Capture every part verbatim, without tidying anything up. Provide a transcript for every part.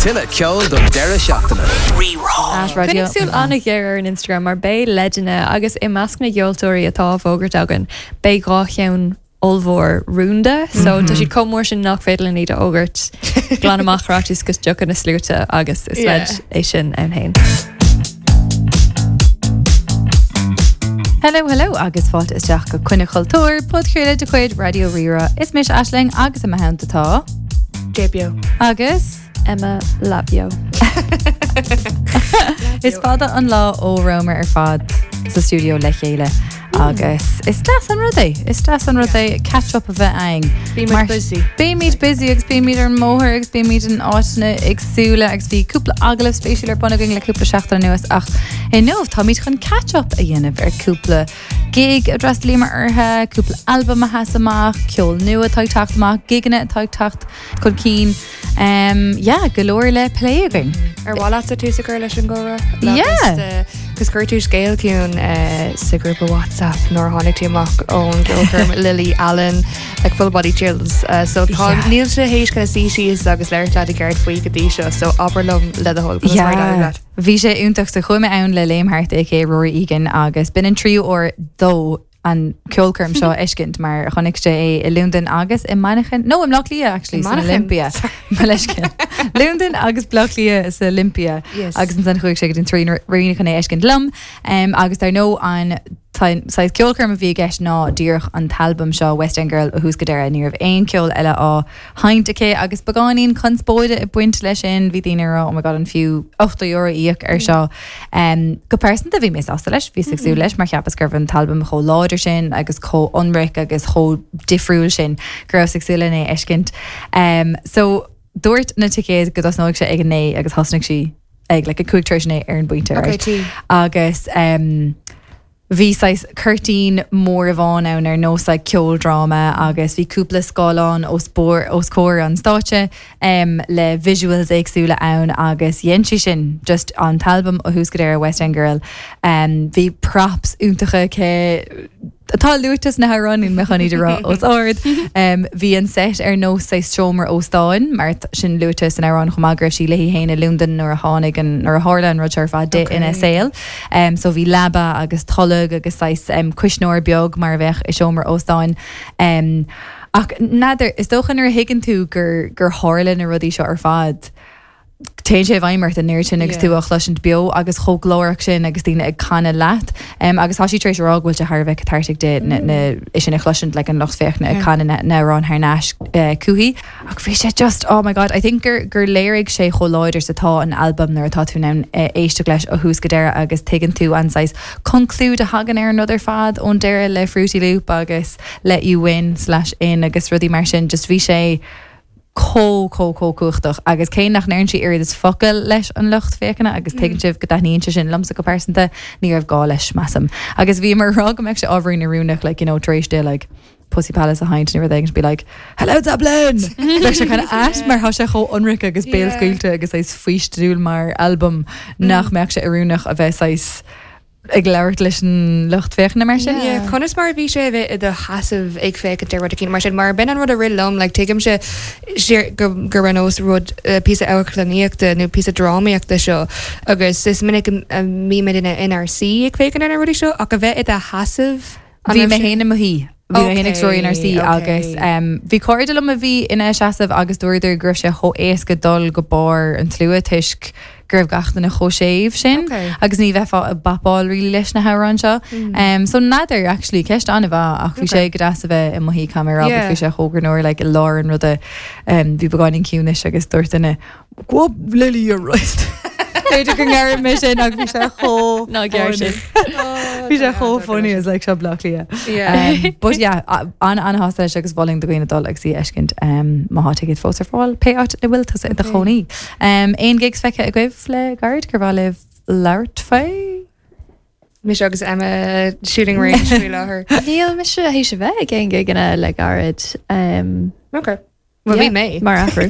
Tine ceol don deire seachtaine. As radio. Cynnig súil anna ggéir ar an Instagram mar bé leidena agus i meascna geoltóirí atá fógart agan bé gá cheann olmhór rúnda, so tá siad comór sin nach féidir ní a ógart glan amachrátis gus jocan na slúta agus is leid é sin an hain. Hello, hello, agus fáilt is deach go cuine chultúir, podcréile de chuid Radio Rira. Is mis Aisling agus am hen atá. Jébio. Agus Emma Labio. Is fada an lá ó Roma ar fad sa studio le chéile. Agus is das an rudé, is das an rudé catch up a bheith ein. Bí míid busy. Bí míid busy, agus bí míid ar móthir, agus bí míid an áitna agsúla, agus bhí cúpla agalah spéisiúil ar bunaging le cúpla seachtar nuas ach é nómh tá míid chun catch up a dhéanamh ar cúpla gig a dras límar artha, cúpla album a has amach, ceol nua táid tacht amach, giganna táid tacht chun cín. Um, yeah, galore le playing. Ar bhla sa tú sa gur leis an góra? Yeah. Cos gur tú scéal ciún sa grúpa WhatsApp nóir tháinig tú amach ón gilcurm Lily Allen like full body chills. Uh, so tá níl se héis kind of síis agus leir lead a gceart faoi go dtí seo, so aberlum le a hol. Yeah. Bhí sé úntaach sa chuime ann le léimthart é Rory Egan agus bin an tríú ó dó an ceolcurm seo iscint mar chonig sé é i Lúndan agus i Manachin. No, im Loch Lia actually, sa Olympia. Malishkin. Lúndan agus Loch Lia sa Olympia. Yes. Agus an san chuig sé an trí riine chun é iscint lum. Um, agus dar nó an Saith ceolcurm a bhí gceist ná díoch an talbum seo West End Girl a hús go deire níor bh aon ceol eile á haint acé agus bagáín conspóide i buint leis sin bhí daoine oh my god an fiú ochta euro íoc ar seo um, go person a bhí mé ásta leis bhí sixú leis mar cheappas gur an talbum cho láidir sin agus cho onric agus cho difriúil sin gur sixú le é iscint um, so dúirt na ticéad go as nóig sé ag an né agus hasnig si ag le a cuaigtréis né ar an buinte okay, agus um, Bhí sais curtín mór a bháin ann ar nósa ceol drama agus bhí cúpla scáilán ó spór ó scóir an státe um, le visuals éagsúla ann agus dhéantí sin just an talbum ó hús go ar West End Girl um, bhí props úntacha ce Tá luútas na run in mechaní de rá os ord um, bhí an set ar nó sé stromer ó stáin mar sin luútas an arán chomagra sí lehí héine Lúndan nó a hánig an nó a hála an ruir fa de ina saoil um, so bhí laba agus tolug agus sais um, cuisnóir beag mar bheith i seomer ó stáin um, ach nadidir is dóchan ar higann tú gur gur hála na rudí seo ar fad Téin sé bhaimart an neirtin agus tú a chluisint bio agus cho glóireach sin agus tíine ag canna leat um, agus hasí trééis rá bhfuil a Harbheith tartic de na, na, is sin a chluisint le an lochsfeochna ag canna na rán haar náis uh, cuaí ach bhí sé just oh my god I think gur gur léirigh sé cho láidir satá an album nar atá tú ná uh, éiste leis a hús go deire agus tegann tú anáis conclúd a hagan ar another fad ón deire le Fruity Loop agus Let You Win slash in agus rudí mar sin just bhí sé có có có cuachtach agus cé nach neirn si irid is focail leis an lucht fécana agus tegann sibh go daíonn sin lumsa go persanta ní raibh gá leis massam agus bhí mar rá go meid se ábhrí na rúnach like, you know, trééis de like, Pussy Palace a haint and everything be like hello Dublin like she kind of asked mar how she cho onric agus béal scuilte agus is fuist dúil mar album nach meach se arúnach a bheith sais ag leirt leis an lucht féchna mar sin? Yeah, conas mar bhí sé bheith de hasamh ag féic an deir cín mar sin mar ben an rud a ri lom, like tuigim se gur an os rud pí eiclaníochta nó pí drámaíochta seo agus is minic mí me ina N R C ag féic an rudí seo ach a bheith a hasamh bhí me héna mo hí Bhí okay, hénig stróí N R C okay. agus um, bhí cordal a bhí ina seasamh agus dúidir gur sé cho éas go dul go bar an tlua tuisc guribh gachtain na choséimh sin okay. agus ní bheith a bapáil ri leis na hárán seo mm. um, so nadidir actually ceist anna bheith ach bhí sé go as a bheith i mohí camera yeah. bhí sé chogarnóir le like, lá an rud a um, bhí begáin ciúnis agus dúirtainna go Lily a roist Éidir go ngeir me sin ag bhí sé cho ná ggéir sin bhí sé cho funny is like seo blach lia but yeah an an hasta leis agus bhling do gine dul ag sí eiscint má há tuigid fós ar fáil payout i bhfuil tas a choní aon gigs feice a gcuibh le gard gur bhá libh leirt fé mis agus Emma shooting range fi láthir níl mis hí se bheith ag aon gig inna le gard ok well bhí mé mar afru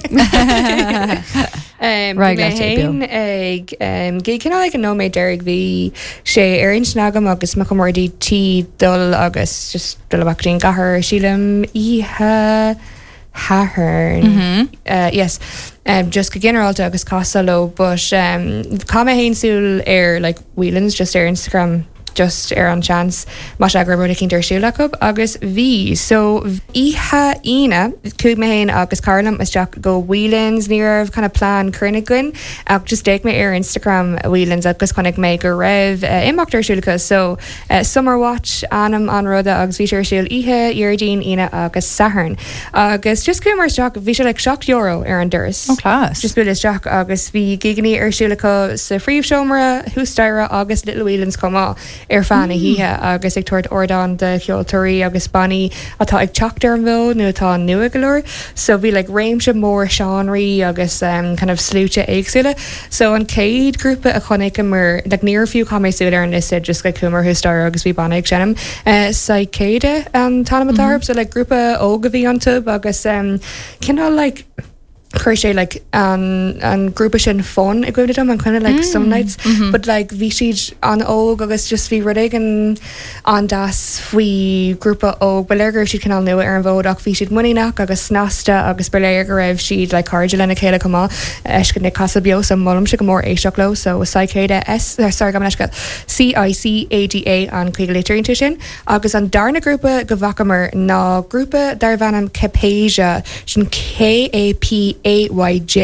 Um, right, hain ag um, gé cinna ag an nóméid deirg bhí sé ar in snagam agus me chumórdí tí dul agus just dul bachrín gahar sílam ihe Hahern. Mhm. Uh, yes. Um, just go generalta agus casalo, but um, come hain sul air like Whelan's just air Instagram. Just ar an chance má se gur cinn ar siúla agus bhí so ihe ine cú mé héin agus Carlam is Jack go Whelans níor kind of plán chunain ag just déic mé ar Instagram Whelans agus chunig mé go raibh uh, imachtar siúlacha so uh, Summer Watch anam an ruda agus bhí sé siúil ihe iardín ine agus Sahern agus just cú mar Jack bhí sé le seach euro ar an duras. Oh, class. Just bu is Jack agus bhí giganí ar siúlacha sa phríomhseomra thuústaire agus Little Whelans comá. Ar fanna hithe agus ag tuairt ordáin de cheoltóirí agus bannaí atá ag teachtar an bhil nó atá nua go leir, so bhí like réimse mór seanraí agus um, kind of slúte éagsúile. So an céad grúpa a chonig mar like níor fiú chaméisúile ar an is just go cumar thuústair agus bhí banna ag senam. Uh, sa céide an tanamatarb, so like grúpa óga bhí an tub agus um, cinál like chuir sé like an an grúpa sin fun I gcuide am an chuine like mm. some nights mm-hmm. but like bhí siad an óg agus just bhí rudig an an das faoi grúpa óg beléir siad canál nua ar an bhód ach bhí siad muíach agus snasta agus beléir go raibh siad le cardide lena chéile comá eiscin na casa bio sa molm si go mór éisteach lo so saicéide S sorry go eisce C I C A D A an chuig litirínta sin agus an darna grúpa go bhacamar ná grúpa dar bhanam Capésia sin K A P A Y J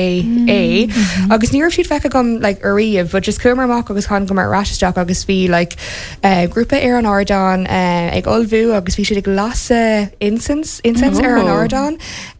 A mm-hmm. agus níor siad fecha gom like uríomh, but just cumar amach agus chun go mar ráisteach agus bhí like uh, grúpa ar an ardán uh, ag olbhú agus bhí siad ag lasa incense incense oh. ar an ardán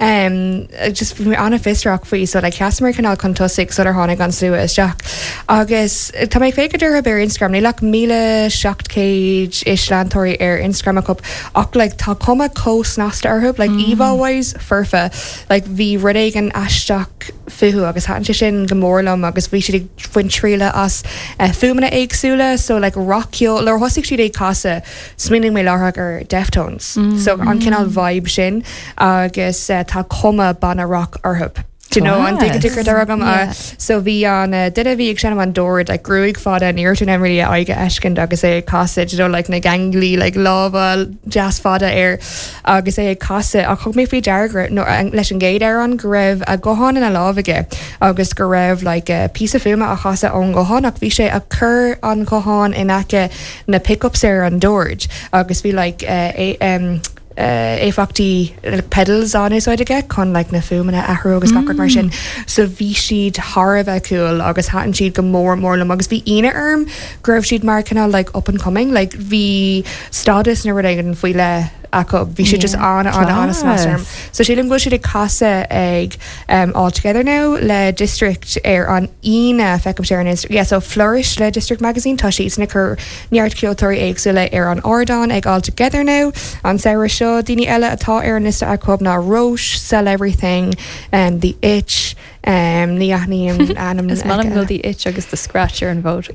um, just bhí anna fistraach faoi so like ceasmar canál chun tosig so ar tháinig an slua is Jack agus tá méid féidir ar Instagram ní le míle seachtcéid islandtóirí ar Instagram a cup ach like tá cuma cós nasta arthub like mm. Eva-wise furfa like bhí rudig an aisteach fuhu agus hatan sin gomórlam agus bhí siad faoin tríle as uh, fumanna éagsúla so like rockio le hosig siad é casa smining mé láthach ar Deftones mm. so an cinál vibe sin agus uh, tá cuma banna rock arthub. You know, an dig dicker daragam yeah. uh, so bhí an uh, did a bhí ag sin an dóir like grúig fada níirtún am ri aige ecin agus é casa you know like na ganglí like lava jazz fada ar agus é casa a chug mé fao deagra no leis an géad ar an go raibh a gohan in a lábhaige agus go raibh like a pí a fuma a chasa ón gohan ach bhí sé a chur an gohan in aice na pickups ar an dóir agus bhí like uh, a, um, Uh, éfachtaí like, pedals an úsáidige chun like, na fumanna ahrú agus mm. mar sin so bhí siad Harbh cool agus hatan siad go mór mórlam agus bhí ine orm gribh siad mar canál like, up and coming like bhí status na rudagan faoi le acu bhí siad just an an an semester so sílim go siad ag casa ag um, altogether now le district ar an ine fecum sé an is yeah so Flourish le District Magazine tá siad na chur neart ceoltóirí éagsúla ar an ardán ag altogether now an saoire seo daoine eile atá ar an ista a cub ná Roche Sell Everything and The Itch um, ní aithní an anam is manam go the itch agus the scratcher an bhód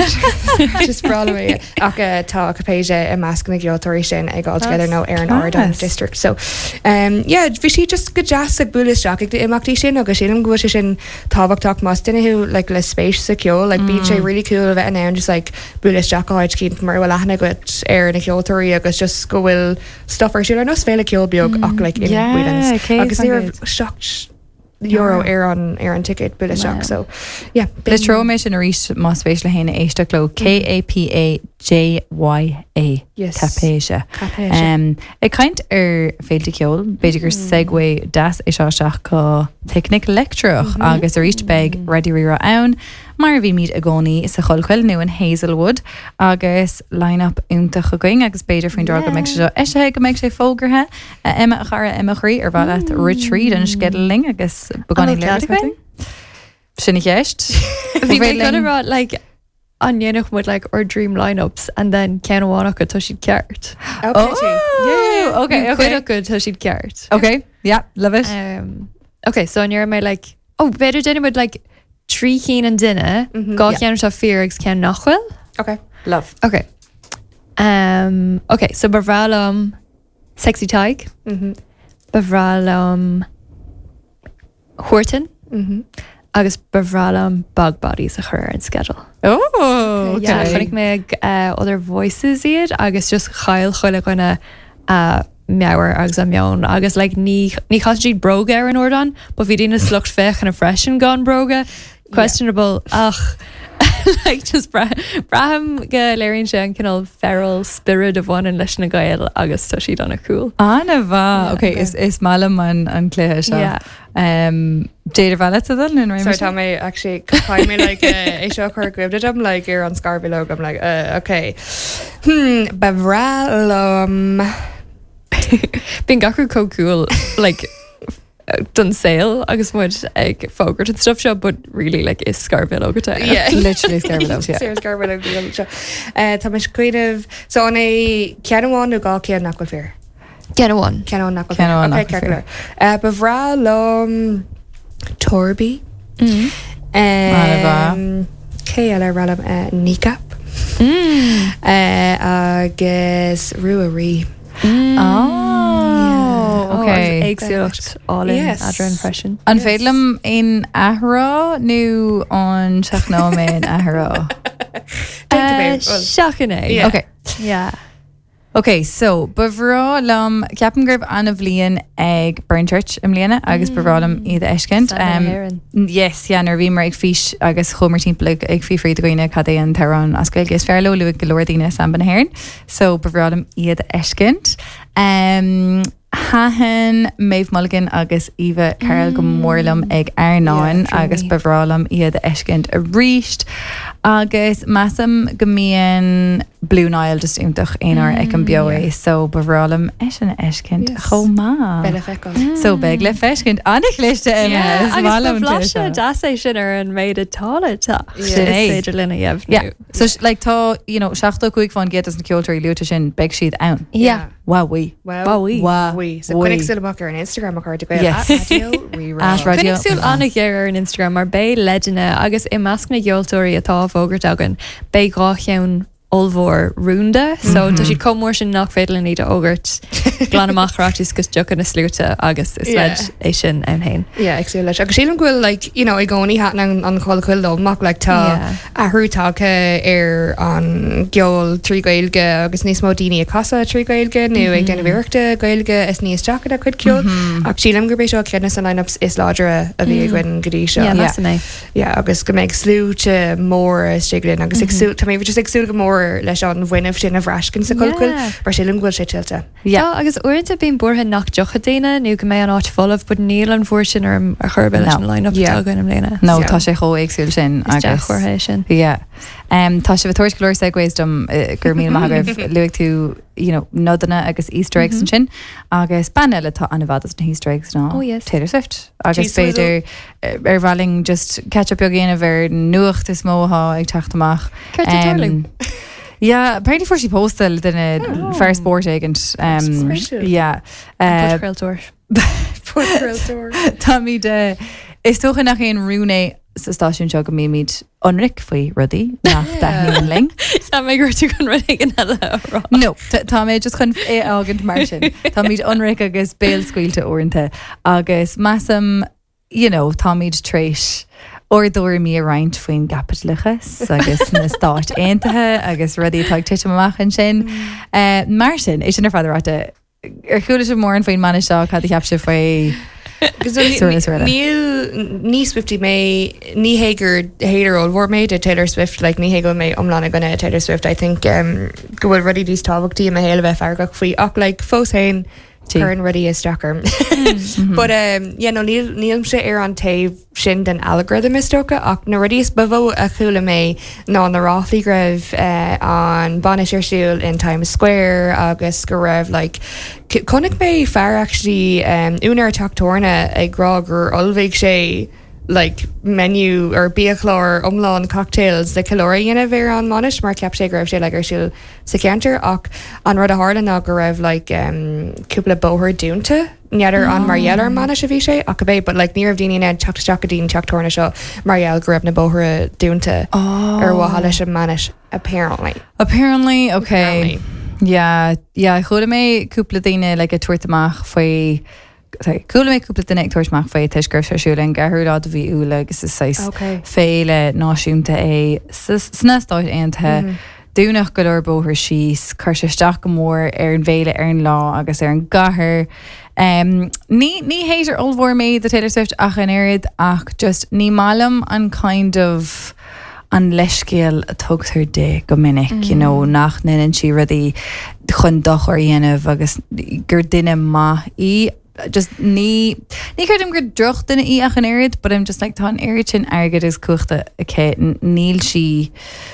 just bralaway ach uh, tá Capésia i measc na geoltóirí sin ag altogether nó ar an ardán district so um, yeah bhí si just go jazz ag bulisteach ag de imachtaí sin agus sin am go sin tábhachtach más duine like le spéis sa ceol like bhí sé really cool bheith an just like bulisteach áid cín mar bhfuil aithna go ar na geoltóirí agus just go bhfuil stuff ar siúil ar nos féle ceol beag ach like in Whelans agus níor shocked euro ar an ar an ticket bu seach so yeah le tro mé sin a rí más fééis le héna éisteach lo K A P A J Y A Capéisia I kaint ar féilte ceol beidir gur segway das é seo seach go technic lectroch agus a ríist beg ready rira ann mar bhí míad a gcónaí sa choilchuil nu in Hazelwood agus line-up úntaach a going agus beidir faoin drag go meid seo eisithe go meid sé fógarthe Emma a chara Emma chraí ar bhile retreat an scheduling agus buganí le sinna cheist bhí mé gonna like an dhéanach mud like our dream lineups and then ceanháach go tá siad ceart oh okay okay go tá siad ceart okay yeah love it um, okay so an you're mé like oh beidir déine mud like trí cín an duine gá cean tá feargus cean nachhfuil okay love okay um, okay so bhrálam sexy taig mm-hmm. bhrálam Horton mm-hmm. agus bhrálam bug bodies a chur an schedule oh okay chunig mé uh, other voices iad agus just chail chuile gona uh, meabhar agus an meon agus like ní ní chatid broga ar an ordan, but bhí dína slucht fech an a freisin gan broga questionable ach like just bra braham go léironn sé an cinál feral spirit of one in leis na gael agus tá siad anna cool. Anna bha, okay, is is málam an an cléthe seo. Yeah. Um, Jada Vallet to them in Sorry, tell me actually find me like a show or gripped I'm like you're on Scarby logo. I'm like uh, okay. Hmm Bavralum Bhín gachar có cool like done sale agus muid ag fógart and stuff seo, but really like is Scarby logo ta. yeah literally Scarby logo, yeah. Serious Scarby logo show. Uh, tá mis cuiineh so on a ceanháin nó gá cean nachfuil fear. Ceanháin. Ceanháin nachfuil fear. Ceanháin Okay, nachfuil ceacair. Uh, Bavralum Torby. Mm. Um, Cé eile ralam uh, Nícap. Mm. Uh, agus Ruarí. Mm. Oh, okay. Éagsúlacht all in Yes. adra impression. An Yes. féadlam in ahrá nó an seachnám in ahrá? Well, Seachan é. Yeah. Okay. Yeah. Okay, so bhrá lam ceapan gribh anna bhliain ag Burnchurch im líana agus bhrálam iad eiscint. San Éireann. Yes, yeah, nar bhí mar ag fís agus chomar timppla ag fí frí doine cad é an terán ascail gus fearló lu go leirdaine san ban héirn. So bhrálam iad eiscint. Um, Hahan Maeve Mulligan agus Eva Carol go mórlam ag Airnáin Yeah, agus truly. bhrálam iad eiscint a ríist agus massam gomíon Blue Nile just úntaach éonar ag an bio é, so bhrálam eis an eiscint Yes. chomá. Bella feicáil. So beg le feiscint annig leiste Yeah, Emma. agus ba bhlaise das é sin ar an méid atála tá. Sin é. Is féidir lena Yeah. dhéobhnú. So sh- like tá, you know, seachta cuaig fan get as na ceoltarí luúta sin beg siad ann. Yeah. Wow, we. Wow. Wow, we. Wow. We. So we. cuinig silach ar an Instagram a card to go Yes. at radio rerá. At radio. Cynnig súil anna ggéir ar an Instagram mar bé leidena agus i measc na geoltóirí atá fógart agan bé gá cheann olmhór rúnda, so tá siad commór sin nach féidir ní a ógart glan amachrátis gus jogan na slúta agus is Yeah. leid é sin an hain. Yeah, ag leis. Agus sílan ghfuil, like, you know, I gcóí hat an an choil chuil lomach, like, tá Yeah. ahrútácha ar an geol trí gailge agus níos mó daoine a casa trí gailge, nó ag denna bhíreachta gailge is níos teachad a chuid ceol. Ach sílan gur bééis seo ceanna san lineups is láidre a bhí gin godí seo. Yeah, Yeah. that's mé. Yeah, agus go méid slúte mór stiglinn agus agsú tá mé just agsú go mór leis an bhaineh sin a bhreiscin sa colcuil Yeah. bar sílan ghfuil sé tiltte. Yeah. Tá agus uirta bíon bortha nach jocha daine nu go mé an áit folamh, bud níl an bhór sin ar a churbe leis No. an line-up Yeah. agan am léna. No, Yeah. tá sé cho éagsúil sin Is de agus. chuirtha sin. Yeah. Um, tá sé bh tuairt glóir segways dom uh, gur mí maithagah luigh tú, you know, nodanna agus Easter eggs an sin agus banile tá anna bhadas na Easter eggs ná Oh, yes. Taylor Swift agus Cheese Swizzle. féidir uh, ar bhhaling just catch up géanamh ar nuacht is mótha ag teachtamach. Ceirte tarlú. Yeah, apparently for she posted in a fair sport agent. Um, Special. yeah. Uh, Putriltóir. Tá mí de is tócha nach éon rúné sa stáisiún seo go mí míid anric faoi rudí nach daithníon ling. Tá mé gur tú chun runig an heile rá. No, tá tá mé just chun é agant mar sin. Tá míid anric agus béal scuilte orinthe agus massam, you know, tá míid tréis or dúir mí a roiint faoin gapit luchas agus na stáit aontathe agus rudí tá tiite amach an sin. Uh, mar sin, é sin ar fáidirráte ar chuúla sem mór an faoin mana seo cad ceap se faoi. Sorry, sorry. Níl ní Swifty mé ní hégur héidir bhór méid a Taylor Swift, like ní hégil mé omlána gona Taylor Swift. I think um, go bhfuil rudí dís tábhachtí a héile bheith fargach faoi ach like fós hain Tí. turn rudí is stracker. But um, yeah, no níl níl sé ar an taobh sin den algorithm is stocha ach na rudí is bhó a chuúla mé ná na ráflí greibh uh, an Banish Siúil in Times Square agus go raibh like c- connic mé fear actually um, únar teachtorna ag grá gur olbhaigh sé like menu or bíachlár omláin cocktails the calóíana bhéir an manis mar ceap sé raibh sé le gur siúil sa ceantar ach an rud a hála ná go raibh like um, cúpla bóthir dúnta neadidir an marielar manis a bhí sé ach bé, but like níor bhdaine teachtasteach a dín teachtorna seo mariel go raibh na bóthir dúnta ar bhhala sem manis apparently. Apparently, okay. Apparently. Yeah, yeah, chuúla mé cúpla daine le a tuairtamach faoi coolla mé cúpla duine ag tuairismach faoi teisgur seisiúling garthúrá a bhí úla agus is seis Okay. féile náisiúnta é sna stáid aonthe dúnach go leir bóthir síos chuir sé isteach go mór ar an bhéile ar an lá agus ar an gcathair. Um, ní ní héidir olmhór méid a Taylor Swift ach an éad ach just ní málam an kind of an leiscéal a tugtar de go minic, mm. you know, nach nanan si rudí chun doch ar dhéanamh agus gur duine ma í just ní ní chuirdim gur droch duine í ach an éad, but I'm just like tá an éad sin agad is cuachta a cé níl si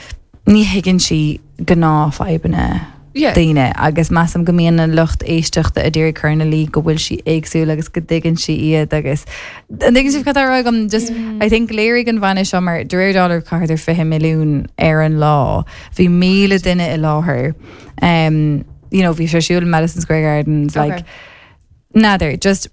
ní higann si gná faibanna Yeah. daine agus massam go míon an lucht éisteachta a dtíir chuna lí go bhfuil si éagsú agus go ddigann si iad agus an ddigann si catá gom just mm. I think léirigh an bhaine seo mar dúir dollar cartar fiche milliún ar an lá bhí míle duine i láthair um, you know, bhí sé siúil Madison Square Gardens Okay. like nadidir just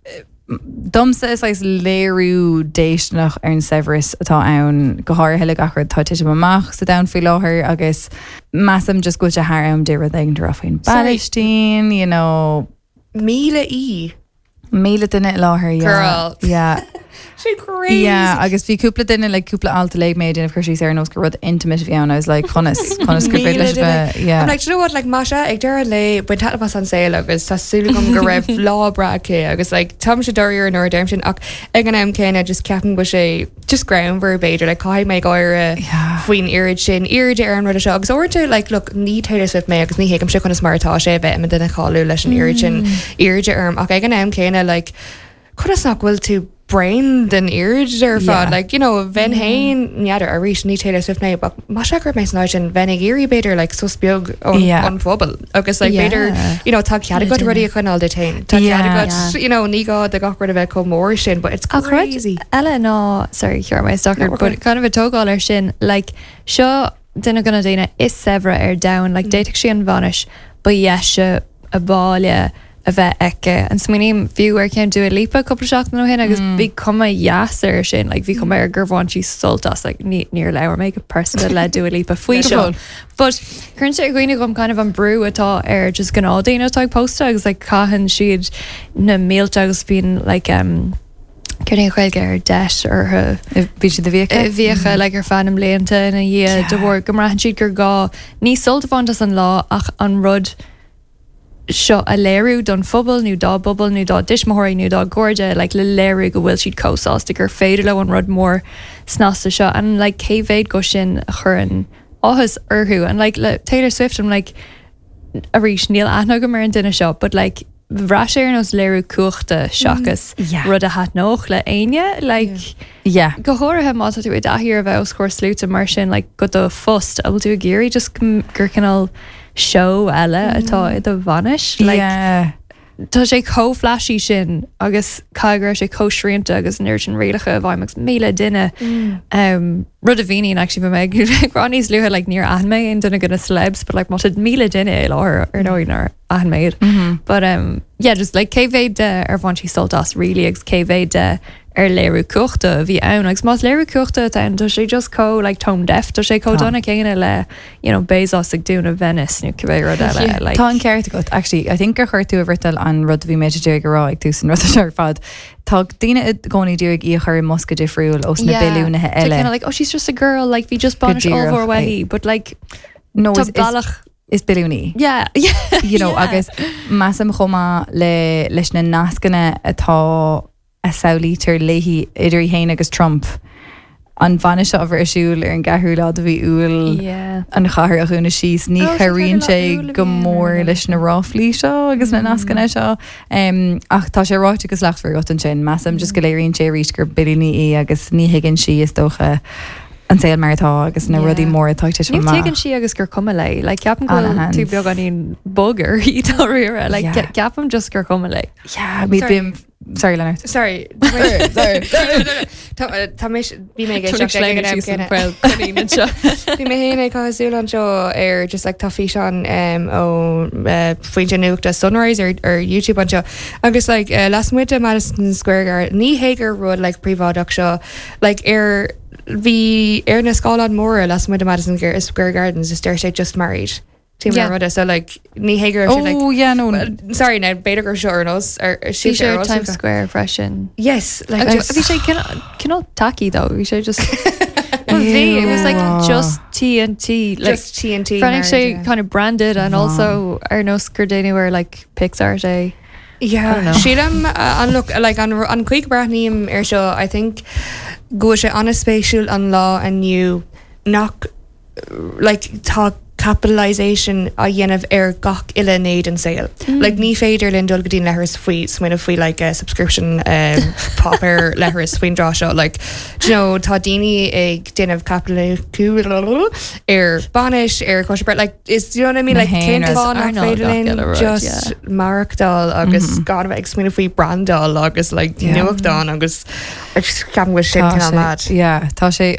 domsa is like léirú déisnach ar an Severus atá ann go háir heile gachar tá tiise amach sa down fao láthair agus massam just go a harm de rud ag drofaoin Palestine, you know, míle í míle duine i láthair, yeah. Girl. Yeah. sé crazy Yeah, agus bhí cúpla duine like cúpla alta le méid in chuirsí ar nó go rud intimate bhí ann I was like chunas chunas gur féad leis bheith, yeah. I'm like, do you know what, like Masha ag deir le buin tata pas an saoil agus tá súla gom go raibh lá bra cé agus like tam sé doir an or dermsin ach ag an am céine just ceapan go sé just ground ver beidir like cai méid gáire Yeah. faoin irid sin irid ar an rud a seo agus orte like look ní Taylor Swift mé agus ní héigem si chun is martá sé bheith am duna cháú leis an irid sin irid arm ach ag an am céine like chunas nach bhfuil tú brain den irid ar fad, Yeah. like, you know, Ven Hain, neadidir a rís ní Taylor Swift na, but má sé gur méis náid sin Ven ag irí beidir, like, so spiog Yeah. on phobal. Agus, like, Yeah. beidir, you know, tá cead go rudí a chun all detain. Tá Yeah. cead go, you know, ní gá de gachhard a bheith com mór sin, but it's crazy. Ella ná, sorry, here my No, stalker, we're but good. kind of a tógáil ar sin, like, seo duine gona daine is sevra ar down, like, déiteach sí an bhanis, ba dhéise a báile a bheith ece, an smuoinim fiú ar ceim dú a lípa couple seach nó hin, agus bhí cuma jaasar sin, like, bhí cuma ar gurbháin sí soltas, like, ní níor leabhar méid go person le dú a lípa faoi seo. But chun sé gcuoine gom kind of an brú atá ar just gná daine atá ag posta, agus, like, caihan siad na mílte agus bíon, like, um, Cyrra'n chweilge ar deis ar hy Bhí si de bhíocha? bhíocha le ar fanam léanta in a dhé de bhór gomrahan siad gur gá ní soltaháintas an lá ach an rud seo a léirú don phobal nó dá bubal nó dá dismóirí nó dá gorde like le léirú go bhfuil siad cóásta gur féidir le an rud mór snásta seo an like céhhéad go sin a chur an áthas orthú an like le Taylor Swift am like a rís níl aithna go mar an duine seo but like bhrá sé ar nos léirú cuachta seachas yeah. rud a hat nóch le aine like Yeah. go háirithe má tú i dahíar bheith os chóir slúta mar sin like go do fust a bhfuil tú a géirí just gur canál show eile atá i do bhanis like Yeah. tá sé có flashy sin agus caigur sé có sríanta agus nuir sin réalacha a bhaimach míle duine um, rud a bhíine actually bh meid ranníos luúthe like níor anméid duna gona celebs but like má míle duine é láir ar nóid ar anméid but um, yeah just like céhhéid de ar bhain sí soltas really agus céhhéid de ar léirú cuachta bhí ann agus más léirú cuachta an tá sé just có like tone deaf tá sé có donna céine le you know béás ag dúna Venice nó cibé rud eile like Tá an ceart go actually I think gur chuir tú a bhirtal an rud bhí méidir dé gorá ag tú san rud a seir fad Tá daine gcóí dúig í chuir mosca difriúil os na bilúnathe They're eile kinda like oh she's just a girl like we just banish Good dear, over away okay. but like nó tá is- is- bailach is bilúní. yeah yeah You know, yeah. agus massam chomá le leis na nascanna atá a saolítar léhí idir héine agus Trump an bhaine seo bharisiúil ar an gathú lá a bhí úil yeah an chahar a chuúna síos ní Oh, choíonn sí, sé chuir go le mór bhíon. leis na ráflí seo agus na nascanna seo um, ach tá sé ráit agus lechtfuir got an sin massam just go léironn sé rís gur bilíní í agus ní higann si is dócha an saoil martá agus na Yeah. rudí mór atáte Níl tegann si agus gur cuma lei like ceapan go Anna hands. tú beag an íon bugger í tá riire like Yeah. ce- ceapam just gur cuma lei yeah, mi Sorry. bim sorry Leonard Sorry. Tá méis bí mé Bhí mé héna caiú an seo ar just like tá fi an ó faointe nuach de Sunrise ar ar YouTube an seo agus like uh, las muide Madison Square Garden ní hégur rud like príváach seo like ar bhí ar na scáán mór las muide Madison Square Gardens is deir sé just married. Tí Yeah. rud so like ní hégur oh like yeah no well, sorry now beidir gur seo ar nos ar sí sé ar Times Square freisin yes like bhí just sé cinál tacky though bhí sé just V. It was like Ew. just T N T. Like, Just T N T. Frank Shay marriage, kind of branded, and Wow. also ar nó scrúdaine were like Pixar Day. yeah. I don't know. Sílam uh, an look like an an quick brathníim ar seo. I think go sé an a spatial an law and you knock like tá capitalisation a dhéanamh ar gach ile néad an saoil. Like ní féidir linn dul go dtín lehras faoi smuoine faoi like a subscription um, popper lehras faoin drá seo. Like, you know, tá daoine ag déanamh capital ar banis ar cosisiir like is you know what I mean Na like hain cén ar- fá nach Arnold féidir Gach linn Gilroy, just yeah. marachdal agus gá ag smuoine faoi brandal agus like Yeah. nuachtáin agus gan bhfuil sin Tá cinál mad. sé- yeah, tá sé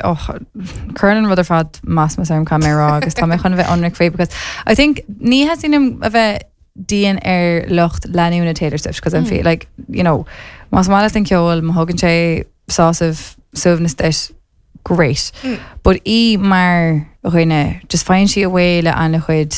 chuan rud ar fad más mas am camera agus tá mé chun bheith anric fé because I think ní has seen a bheith díon ar locht leanúna Taylor Swift because I'm feel like you know más mála an ceol má thugann sé sásamh suamhnas deis great but í mar chuine just fáin si a bhfuil an chuid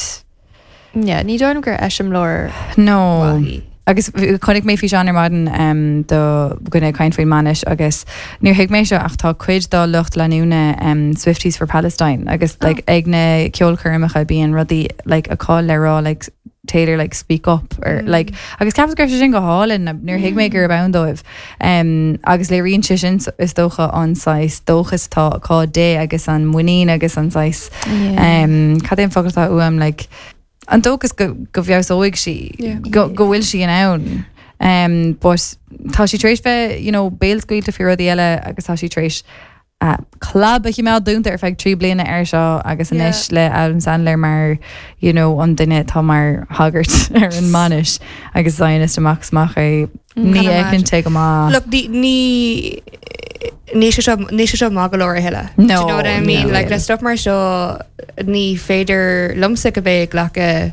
Yeah, ní dónam gur eisiom lór no wahi. agus chunig mé fi sean ar maden um, do gona caiin faoin manis agus níor hiic mééis seo ach tá cuid dá lucht leúna um, Swifties for Palestine agus oh. like, ag na ceolcurrmacha bíon rudí like, a cáil le rá like, Taylor like speak up or mm. like agus cap gur sin go hálinn níor hiic mé gur bandóibh um, agus le rion sin is dócha anáis dóchas tá cá dé agus an muín agus anáis Yeah. um, cad éon fogtá uam like an dógus go go bheas óig si Yeah. go go bhfuil si an ann um, but tá si trééis bheith you know, béalscuil a fi ruí eile agus tá si trééis uh, club a chiá dúnta ar feag trí bliana ar seo agus Yeah. inis le Adam Sandler mar you know, an duine tá mar hagart ar an manis agus Zionist amachsmach é ní Kinda ecinn mad. te go má Look, ní ní ní sé seo ní sé seo má go leir heile. No, Do you know what I mean? no, Like le really. stop mar seo ní féidir lumsa go bhéh lecha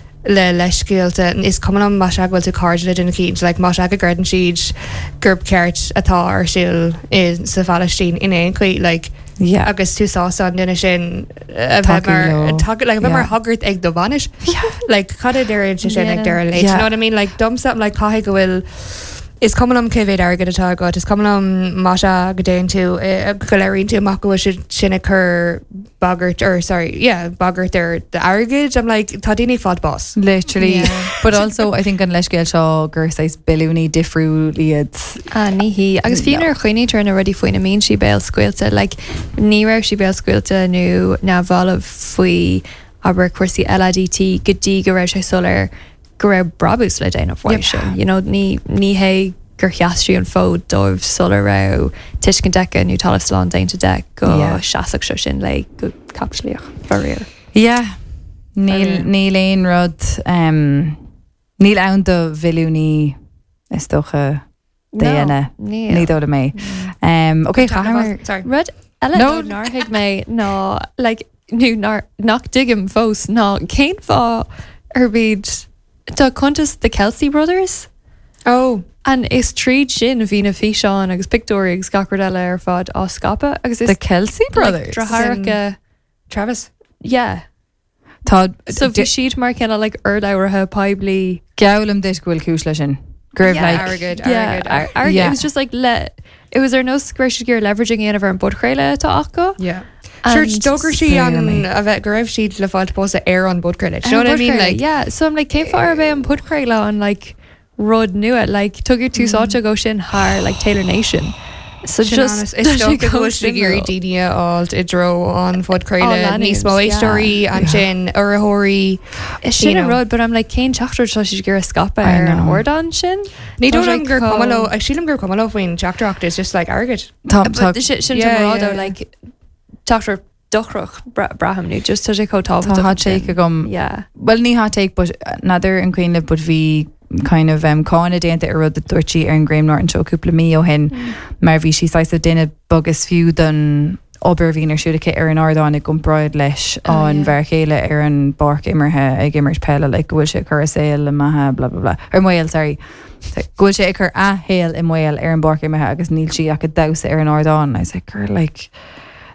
le leiscéalte is cum am más ahfuil tú card le duna cíd, like más aga garden siad gurb ceart atá ar siúil in sa Palestine in éon chuí like yeah. agus tú sása an duine sin a bheith Takeí mar leo. tag- like a bheith mar Yeah. hagart ag do bhanis. Like cad a deir sin Yeah. ag deir leit. Yeah. You know what I mean? Like dom something like caithe go bhfuil is cum am céhéad agad atá agat, is cum am máise go déon tú eh, go leiríonn tú amach go bhfuil sinna chur bagart or sorry yeah bagart ar the agad. I'm like tá daoine fad boss. Literally Yeah. but also I think an leiscéil seo gur sais bilúní difriúliad Ah, ní hí. Agus fiúnar chuoine trna rudí faoin na mín si béal scuilte, like ní raibh si béal scuilte nó ná bhlah faoi aber cuasaí L A D T go dtí go raibh sé solar go raibh brabús le déanamh bhain sin. You know, ní ní hé gur cheastrí an fód dóibh solar ra tuiscin decha nó talamh slán dainte de go Yeah. seaach seo sin le go capslíoch farir. yeah níl Fair. níl éon rud um, níl ann do bhilúní is dócha déana ní ní. dóla mé um, ok chahamar Sorry. Rud eile No. nó náthaigh mé ná like nó nar- nach digim fós ná céim fá ar bíd tá contas the Kelsey Brothers Oh an is tríd sin a bhí na fi seán agus pictóí agus gacard eile ar fád á scapa agus is the Kelsey brothers Draharacha Travis. yeah tá so bhí siad mar cinna like ard áirithe peblií gelam deis gohfuil cúis lei sin Gurb Yeah, like arrogant, yeah arrogant, ar- ar- Yeah. it was just like le it was ar no square gear leveraging in of an budcréile tá ach go Yeah. Sure, And stoker she an Fairly. a bheith go raibh siad le fáilte post air on bud credit. You know An what I mean? budcréile, Like yeah so I'm like céim far be an budcréile an like rud nua like tugir tú sáte go sin haar like Taylor Nation so Sin just honest, is sto go bhfuil géirí daine áilt i dro an fud Á creile leanúint, níos mó yeah. éisteí an sin ar a thuirí. It's you sin a know. rud, but I'm like céim teachtar tá si gur a scapa I ar an know. ordan sin. Ní Tá dóm sé gur có- cumlo ag sílam gur cumlo faoin Jackdracht is just like argad. tá But tá the shit sin Yeah, yeah, yeah. yeah. like teachtar dochrach bra braham nu just tá sé có tá tá hot take a gom yeah well ní hot take but another an Queen but bhí kind of um, cána déanta ar rud a dúirtí ar an Graham Norton seo cúpla mí ó hen mar bhí si sais a duine bogus fiú don obair hín ar siúdacha ar an ardáin ag gomráid leis Oh, an yeah. bhar chéile ar an barc imirthe ag immert pelle le bhfuil sé chur saoil le maithe bla bla bla ar mil sorry gúil sé ag chur ahéal i mil ar an barc imirthe agus níl si ach a dasa ar an ardáin I was like gur like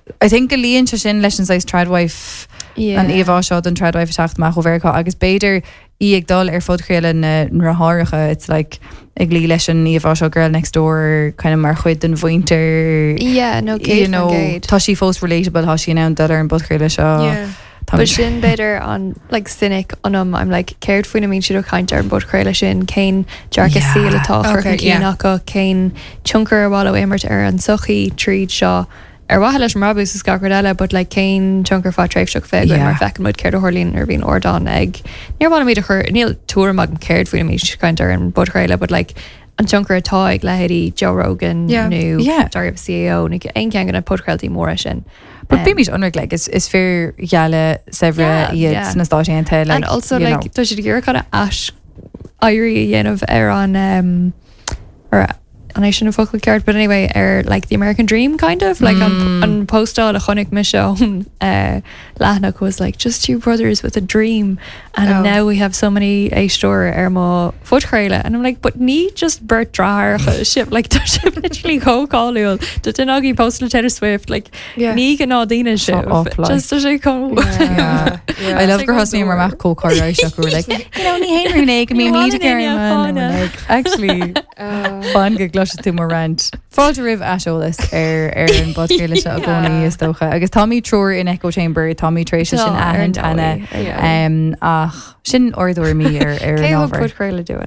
I think go líonn se sin leis an sais tradwife an éhá seo an tradwife tachtach ó bhhará agus beidir í ag dul ar fodcréile na ratháiricha it's like ag lí leis an níomh seo girl next door kind of mar chuid den bhainter yeah no you know tá sí fós relatable há sí ná dar an budcréile seo but sin better on like cynic on um I'm like cared for mean she kind ar bud creile sin Cain Jarka Yeah. seal atá Okay, chu yeah. cíach Cain chunker wallow immert ar an sochi tríd seo ar wa leis marabús is gacardella but like Cain chunker fa treif seach fe Yeah. mar fecin mud cared a horlín ar bhín ordán ag níor bhna mí a chur níl túr mag cared for me kind ar an bud creile but like an chunker atá ag lehéirí Joe Rogan Yeah. nu Yeah. Darb C E O nig ein cean gan a podcreiltí móra sin. But Um, bí mis unreg like is is fair geale sevre Yeah, iad yeah. na stáisianta like and also you like know. tu si gur kind of ash airí dhéanamh ar an um, or an éis sin a focal ceart but anyway ar like the American Dream kind of like Mm. an, an postal a chonig mis uh, Lahnach was like just two brothers with a dream and Oh. now we have so many éistóir ar má fudchréile and I'm like but ní just Bert Drar ship like tá ship literally co-cáúil do den agé postal Taylor Swift like Yeah. ní gan nádíine Shut ship up, like. just sé com Yeah. Yeah. I love Like gur on hosní mar door. mac có choir seach go like you know ní héanú nig mí Ní mí bhhain gar in man fána. like actually Uh, fan go glo tú mar rant fáilte rih eolalas ar ar an bodcéile se a gcónaí is dócha agus Tommy Trour in Echo Chamber Tommy Trace sin No, ar ahand no ana way, ar no way. um, ach sin orúir mí ar ar Cé an ho ábhar. chud creile doing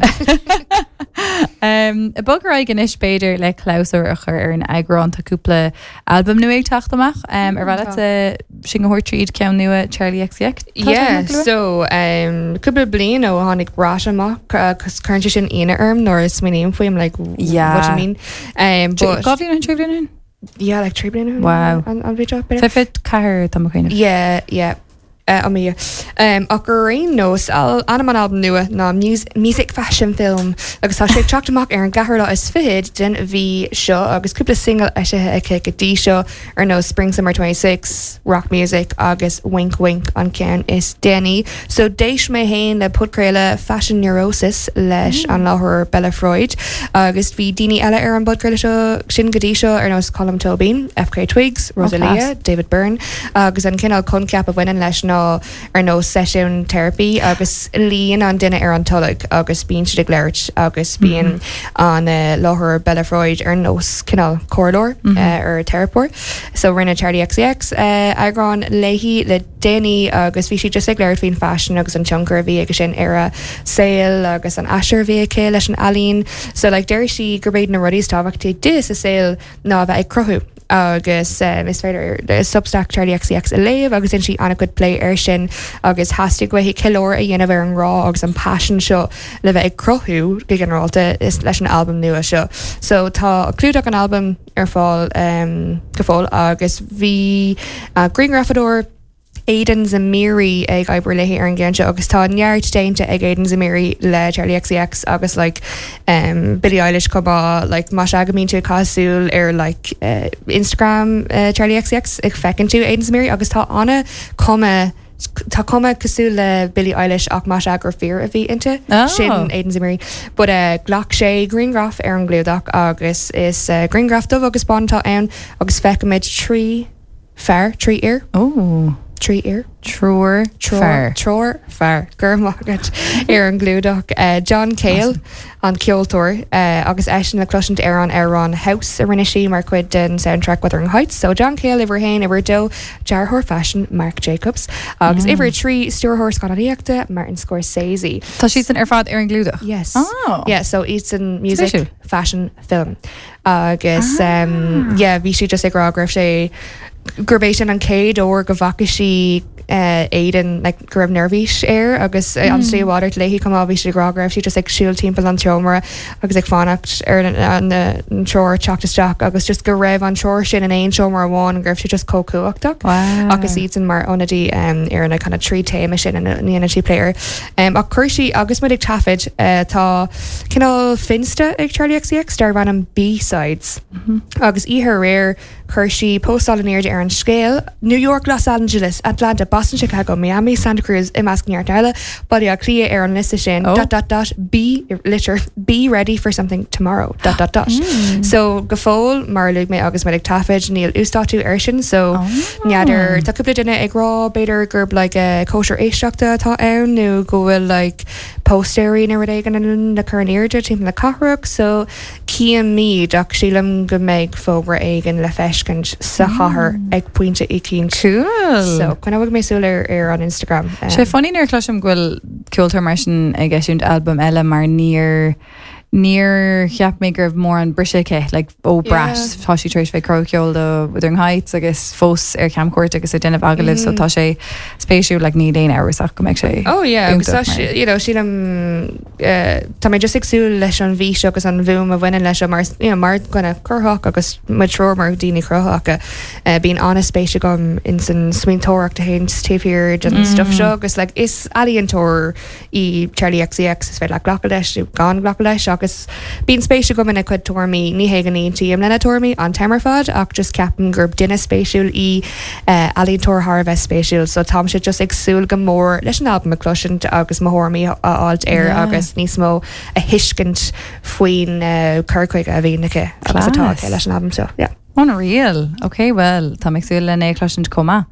Um, a bogur ag an is beidir le clásar a chur ar an agrán táúpla album nu ag taachtamach um, ar bhile sin go háirtríd cean nua Charlie X C X. yeah, so um, couple blian ó hánig bras amach cos current sin ina erm nor is my name for him like w- Yeah. what do you mean um, but Gofíon an tribún? yeah like three blian Wow. on, on video Fifid cair tamchéine. yeah yeah Uh, am mí um, a gur réon nós anam an album nua ná mus- music fashion film agus tá sé teachtamach ar an gahar lá is fihid den bhí seo agus cúpla single eisithe aice go dtí seo ar nó Spring Summer twenty-six rock music agus wink wink an cean is Danny so déis mé héin le putcréile fashion neurosis leis an láthir Bella Freud agus bhí daoine eile ar an budcréile seo sin go dtí seo ar nó Colm Tobin F K Twigs Rosalia class. David Byrne agus an cinál conceap a bhainean leis ná ar nó session therapy agus líon an duine ar an tulag agus bíon si léirt agus bíon an uh, láthir Bella Freud ar nós cinál corridor uh, ar therapor so rinne Charlie X C X uh, agrán léhí le déine agus bhí si just ag léir hín fashion agus an chunker bhí agus sin ar a saoil agus an asir bhí cé leis an alín so like déir si gur béid na rudís táhachtí dis a saoil ná bheith ag crothú agus um, is féidir the Substack Charlie X C X a léomh agus in si anna good play ar sin agus hastig go hí cilóir a dhéanamh ar an rá agus an passion seo le bheith ag crothú go generalta is leis an album nua seo so tá clúdach an album ar fáil um, go fáil agus bhí uh, Green Graffador Aidan Zamiri ag oibre le ar an gceanse agus tá neart déinte ag Aidan Zamiri le Charlie X C X agus like um, Billie Eilish cobá like mas agamín tú cosúil ar like uh, Instagram uh, Charlie X C X ag fecinn tú Aidan Zamiri agus tá anna cuma Tá cuma cosú le Billie Eilish ach mas ag gur fear a bhí inte Oh. sin Aidan Zamiri but uh, ghlach sé Greengraph ar an gluúdach agus is uh, Greengraph dubh agus bantá ann agus fecimid trí fear trí ear Oh, trí ear Trour Tror Tror fear gur mágad ar an glúdach uh, John Cale an ceoltóir uh, agus eisian le cloisiint ar an ar an house a rinne sí mar chuid den soundtrack Wuthering Heights so John Cale iwwer hain iwwer do Jarhor fashion Marc Jacobs agus iwwer trí stúrthóir scannaíochta Martin Scorsese Tá sí san ar fad ar an glúdach. yes Oh. yeah so it's in music Special. fashion film agus um, yeah bhí si just ag rágrah sé gurbéisian an céad ó go bhacha si uh, éan like, go raibh nervhís air agus uh, an sé water léhí cum bhí si rágrah si just ag siúil timppla an teomara agus ag fannacht ar an, an, an troir teachtasteach agus just go raibh an troir sin in éon seomar bháin an ggurh si just cócuachach Wow. agus iad an mar onadí um, ar na kind of trí téime sin in the energy player um, a chuirsí agus mu ag tafid uh, tá cinál finsta ag Charlie X C X dar ran an B-sides agus ihe réir Hershey, postal in near Aaron Scale, New York, Los Angeles, Atlanta, Boston, Chicago, Miami, Santa Cruz, Imask near Darla, Body Clea, Aaron Listishin, Oh. dot dot dot, be litter, be ready for something tomorrow, dot dot dot. So Gafol, Marlug, me August Medic Taffage, Neil Ustatu Ershin, so Niader, the couple of dinner, egg raw, bader, gerb like a kosher Ashokta, ta own, new go will like posteri, never dagan in the current ear, team the Cockrook, so Key and me, Doc Sheelam, good meg, fogra egg and lefeshkant, Sahar, egg point to Ikin. Cool. So, can I work my solar air on Instagram? Um, sé fanní ar chluisiom ghfuil ciúiltar mar sin ag eisiúnt album eile mar níor níor cheap mé gurbh mór an briseice le ó bras tá sí trééis fé croceol do Wuthering Heights agus fós ar camcuirt agus a denmh agalibh so tá sé spéisiú le ní déon áach go meid sé. Oh yeah, úntach because mar. you know, she um uh tá mé just exú leis an bhí seo agus an bhúm a bhaine leis mar you know mar gona churthach agus matró mar daoine chruthach uh, being honest spéisiú gom in san swintóach de hain tíhir and stuff seo agus like is alíontóir í Charlie X C X is fé le ghlacha leis gan ghlacha leis agus bín spéisiú gom in a chud tuairmí ní hégan tí am lena tuairmí an temarfad ach just ceapan gurb duine spéisiúil í uh, alíontóir Harvest spéisiúil so tá sé just agsúil go mór leis an album a cloisiint agus mahormí áilt air Yeah. agus níos mó a hiiscint faoin uh, curcuig a bhínacha agus atá Class. leis an album seo. Yeah. Unreal. Okay, well, tá meid súil le é chluisiint comá.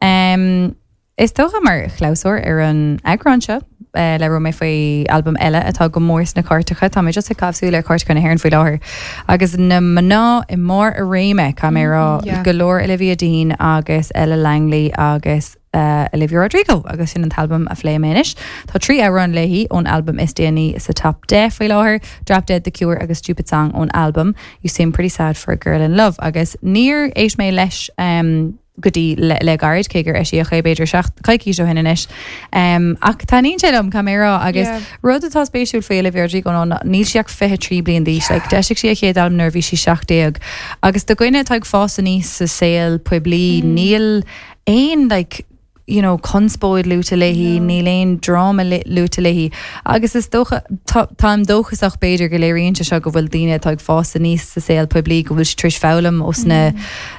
Um, is tócha mar chláúir ar an agranse uh, le ro mé faoi album eile atá go mór na cartacha tá mé just a cabhsú le cart chuna hhéann faoi láthir agus na maná i mór a réime cá mé rá yeah. golóir Olivia Dean agus Ella Langley agus uh, Olivia Rodrigo agus sin an album a phléiméis Tá trí ára an léhí ón album is déanaí sa top de faoi láthir Drop Dead The Cure agus Stupid Song ón album You Seem Pretty Sad for a Girl in Love agus níor éis mé leis um, gotí le, le garid cé gur eisi a ché beidir seach caiicí seo hinna inis um, ach tá níon sélam camera agus Yeah. rud atá spéisiúil fé le bhéirdí go níl seach fithe trí blion díos le deisiigh si a chéad alm nervhí si seachdéag agus do gcuine teag fása níos sa saoil puiblí níl éon like you know, conspóid lúta leihí, ní léon drama lúta leihí. Agus is dócha, tám dóchasach beidir go léiríonn se go bhfuil daine táag fása níos sa saoil puiblí go bhfuil si tris fálam os na,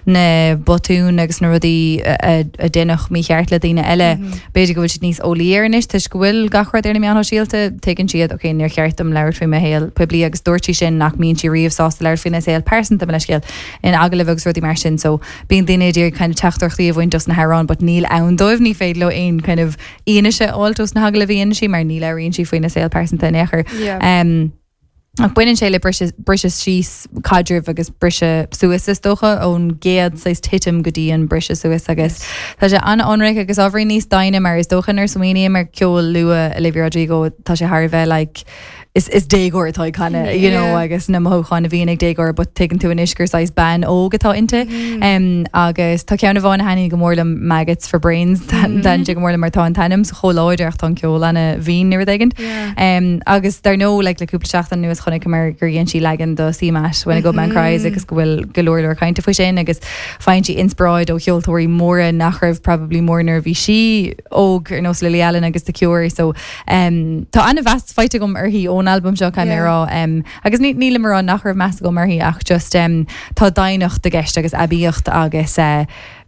na botún agus na rudí a, a duinech mí cheart le daine eile. Beidir go bhfuil si níos ólíarnis, tuis go bhfuil gachrad ar na meanna síalta, tegann siad, ok, níor cheartam leir fao héal puiblí agus dúirtí sin nach mín si riomh sásta leir fao na saoil persanta me leiscéal in agalibh rudí mar sin, so bíon daine dtír kind of teachtarchtaí a bhain just na Harán, but níl ann dóibh ní féad le ein kind of ionise altos na hagla bhíon si mar ní leiríonn si faoin na saoil persanta in éair. Yeah. Um, ach buinn sé le brise síos cadrih agus brise suas is dócha ón géad sais titim go dtí an brise suas agus tá sé an anric agus ábhrí níos daine mar is dóchan ar Somalia mar ceol lua Olivia Rodrigo tá sé Harveh like is is dégor tá kinda you know Yeah. agus na mochán a bhíon ag dégor but taken tú an isgur sais ban ógatá inte um, agus tá ceanna bháin hanig go mórlam maggots for brains dan dan go mórlam mar tá an tanim so choláidir ach tá ceol lena bhín nuair dagant um, agus dar nó like le cúpla seach an nuas chonig mar gur dhéon si legan do símas when I go man cries agus go bhfuil golóir caiinte faoi sin agus fáin si inspiráid ó cheoltóirí móra nach raibh probably mór nervhí si óg ar nós Lily Allen agus The Cure so um, tá anna bheast feite gom ar hí ón album seo can Yeah. rá um, agus ní níla mar an nach raibh meas go marthaí ach just um, tá dainocht de gceist agus abíocht agus uh,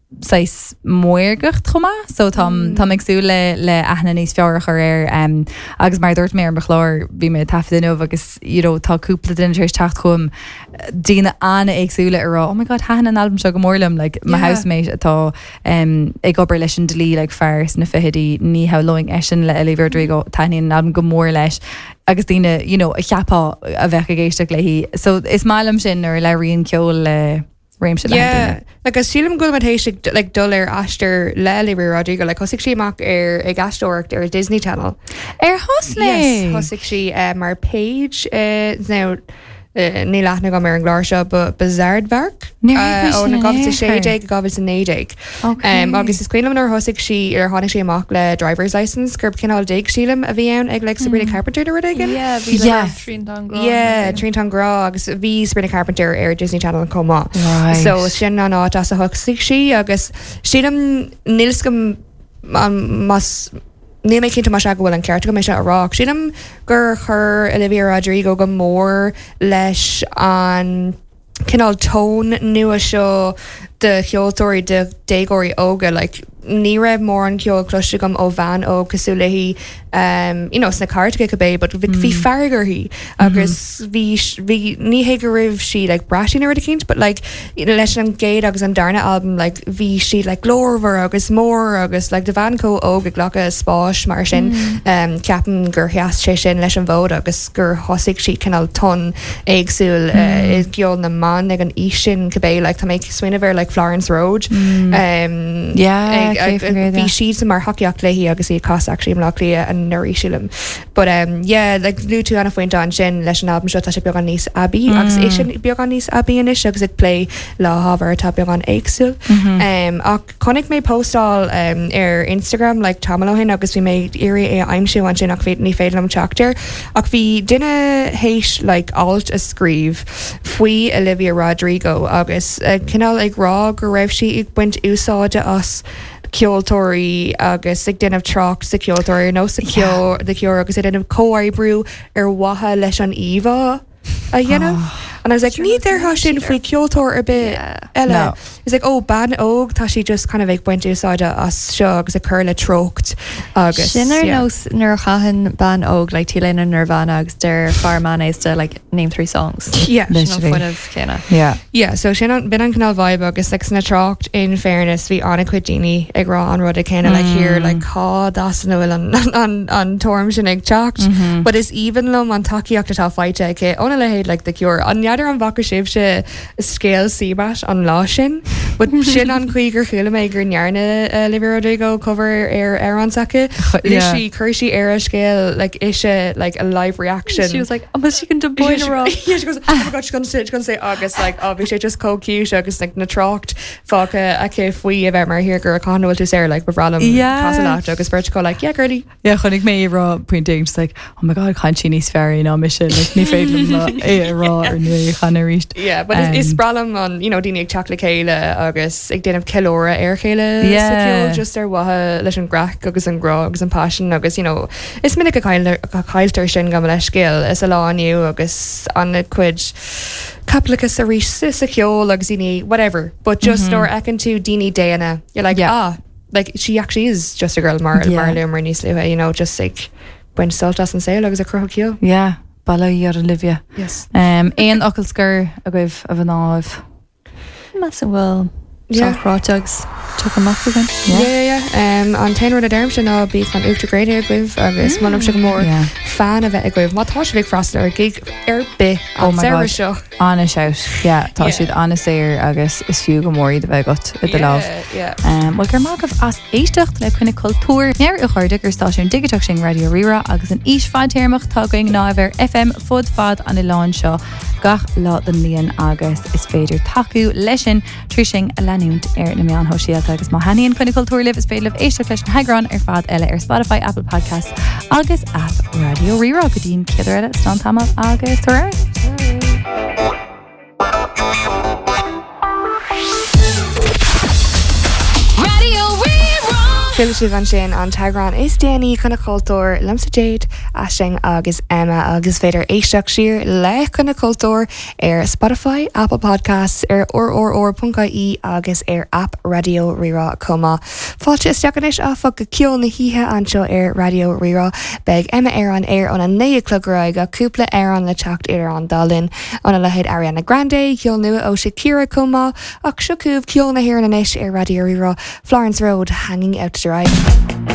sais muirgacht chomá so tam tam agsú le le aithna níos fearach ar air um, agus mar dúirt mé ar bechlár bhí mé tafainmh agus you know, tá cúpla den éis techt chum dína anna agsúla ará oh my god hahan an album seo go mórlam like my Yeah. housemate atá um, ag obair leis an delí like fairs na fihidí ní ha loing eisian le Olivia Rodrigo taíon an album go mór leis agus dína you know, a cheapá a bheith a géisteach le hí so is málam sin ar leiríonn ceol le réim se le Yeah, like as sílim go mat hééis like dul ar astar le Olivia Rodrigo, like hosig si amach ar ag astócht ar Disney Channel. ar hosla Yes, hosig si uh, mar page uh, now uh, ní lethna go mar an gláir seo but Bizardvark Ní raibh ó sin na in gobal sa éair. séideig gobal sa néideig. Okay. Um, agus is cuilam ar hosig si ar tháinig si amach le driver's license gurb cinál dig sílim a bhí ann ag le Sabrina Carpenter ar again. Yeah, bhí Yeah. le Trín Don Grá. Yeah, Trín Tan Grá agus bhí Sabrina Carpenter ar Disney Channel an comá. Right. So sin an áit as a thugsaigh si agus sílam níls gom an mas ní mé cinnta mar se go bhfuil an ceart go mé se arách. Sílam gur chur Olivia Rodrigo go mór leis an cinál tón nua seo de cheoltóirí de dégóirí óga, like ní raibh mór an ceol cloiste gom ó bhean ó cosú le hí um, you know, sna cartga go bé, but bhí fergar hí agus bhí bhí ní hé go raibh si like brasin ar cinint, but like you know, leis an géad agus an darna album like bhí si like glórhar agus mór agus like de bhean có óga ghlacha spáis mar sin um, ceapan gur heas sé sin leis an bhód agus gur thosaigh si cinál ton éagsúil uh, i gceol na man ag an isin go bé, like tá méid swinine bhar like Florence Road um, Yeah, bhí siad sem mar hoceach léhí agus í cos actually am lia an nuirí siúlam. But um, yeah, like lú tú anna foiointe an sin leis an album seo tá sé beag an níos abí agus é sin beag an níos abí inis agus ag play le hábhar tá beag an éagsúil. Um, ach connic mé postáil um, ar Instagram like tamalohin agus bhí mé iri é aimimsú an sin ach bhí ní féidir am teachtar ach bhí duine héis like alt a scríb faoi Olivia Rodrigo agus uh, cinál ag rá go raibh si ag buint úsáide as ceoltóirí agus ag déanamh trocht sa ceoltóirí nó sa ceol de ceor agus é déanamh cóhabrú ar watha leis an omha a dhéanamh. And I was like, ní there há sin faoi ceoltóir ar bit eile. It's like, oh, ban óg tá si just kind of ag buint úsáide as seo agus a chur le trocht agus. Sinnar nós nuair chahan ban óg like tíléna Nirvana agus der farman éiste like name three songs. Yeah. Yeah. Yeah, so sin an bin an canal vibe agus like sna trocht in fairness bhí anna chuid daoine ag rá an rud a céine like here like cá das nó bhfuil an an an torm sin ag teacht. But is even lom an takeíocht atá fáite ag óna le héad like the cure. An neadidir an bhaca sibh se scéal síbas an lá sin. But sin an chuigur chuúla mé gur nearna uh, Olivia Rodrigo cover ar ar an sacha. Literally chuirsí ar a scéal like isise like a live reaction. She was like, oh, but she can do boy yeah, she, yeah, she goes, oh my god, she's gonna say, she's gonna say agus like oh, bhí sé just có cute agus like na trocht fáca a cé faoi a bheith mar hir gur a conhfuil tú sé like bhrálam casalácht agus beirt go like yeah girly. Yeah, chunig mé rá pointing just like oh my god, chaint si níos fearrí ná mise like ní féidir é rá ar nu chana ríist. Yeah, but um, is, is bralam on you know díine ag teach le chéile agus ag déanamh cilóra ar chéile yeah. sa ciúil just ar watha leis an grach agus an grá agus an passion agus you know is minic a cailtar sin go le scéal is a lá aniu agus an cuid caplachas a rís sa ceol agus díine whatever, but just mm-hmm. nor ecin tú díine déana you're like yeah. ah like she actually is just a girl mar yeah. mar le mar níos luha you know just like buint soltas an saoil agus a cruth ciúil. Yeah, balla ar Olivia. Yes. Um, éon ocailsgur a goibh a bh náibh. Mas bhfuil Yeah. Chráteags tuach amach again. Yeah, yeah, yeah. Um, an tain rud a derm sin ná bí an uachtar gréide a gcuibh agus manam si go mór fan a bheith a gcuibh. Má tá si bh frastal ar gig ar bit an saoir seo. Anna shout. Yeah, tá siad anna saoir agus is fiú go mórí de bheith got i de lámh. Yeah. Um, well, gur mágah as éisteacht le chuine cultúr near i chuirde gur stáisiún digiteach sin Radio Rira agus an is fad téirmach tá going náibhar F M fud fad an i lán seo gach lá den líon agus is féidir taú leisin trísing a leúnt ar na meán hoisialta agus má haíonn chuine cultúr libh is féileh éisteach leis an heagran ar fad eile ar Spotify, Apple Podcasts agus app Radio Rira go dtíon ciidir eile stán tamil agus tuair. Phil si van sin an tagran is déanaí chuna cultúr limsa Jade Aisling agus Emma agus féidir éisteach siar le chuna cultúr ar Spotify, Apple Podcasts ar or or or .caí agus ar app Radio Rira comma. Fáilte is deacanis a fog go ceol na híthe anseo ar Radio Rira beg Emma ar an air an a néadclográig a cúpla ar an le teacht ar an dalinn an a lehéad Ariana Grande ceol nua ó Shakira comma ach siocúb ceol na hir na isis ar Radio Rira Florence Road hanging out to dry.